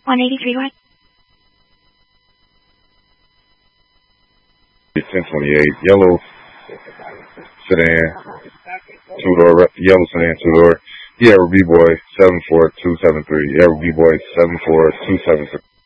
183 right. 1028, yellow sedan, two-door, yellow sedan, two-door. Yeah, B-Boy 74273. Yeah, B-Boy 74273.